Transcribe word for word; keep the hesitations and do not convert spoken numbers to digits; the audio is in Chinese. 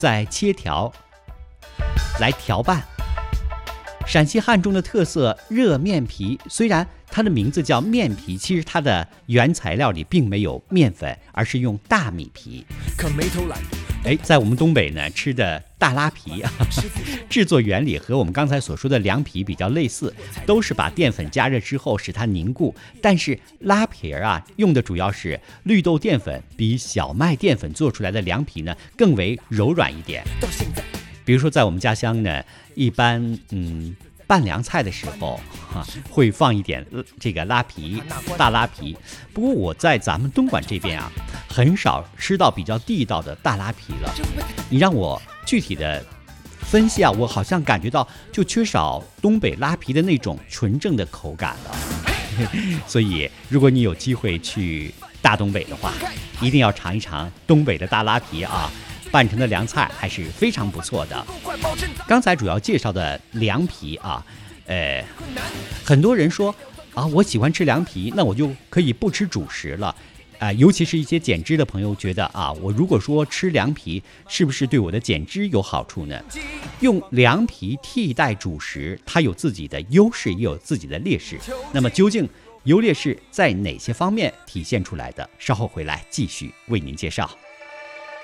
再切条来调拌。陕西汉中的特色热面皮，虽然它的名字叫面皮，其实它的原材料里并没有面粉，而是用大米皮。哎，在我们东北呢，吃的大拉皮啊，制作原理和我们刚才所说的凉皮比较类似，都是把淀粉加热之后使它凝固，但是拉皮儿啊用的主要是绿豆淀粉，比小麦淀粉做出来的凉皮呢更为柔软一点。比如说在我们家乡呢，一般嗯拌凉菜的时候啊，会放一点这个拉皮，大拉皮。不过我在咱们东莞这边啊，很少吃到比较地道的大拉皮了。你让我具体的分析啊，我好像感觉到就缺少东北拉皮的那种纯正的口感了。所以如果你有机会去大东北的话，一定要尝一尝东北的大拉皮啊，拌成的凉菜还是非常不错的。刚才主要介绍的凉皮啊，呃，很多人说啊，我喜欢吃凉皮，那我就可以不吃主食了。啊、呃，尤其是一些减脂的朋友觉得啊，我如果说吃凉皮，是不是对我的减脂有好处呢？用凉皮替代主食，它有自己的优势，也有自己的劣势。那么究竟优劣势在哪些方面体现出来的？稍后回来继续为您介绍。